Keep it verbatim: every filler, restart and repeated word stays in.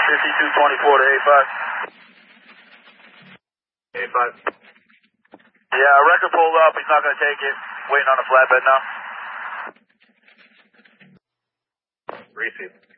fifty-two twenty-four to eighty-five. eighty-five. Yeah, record pulled up. He's not going to take it. Waiting on a flatbed now. Receive.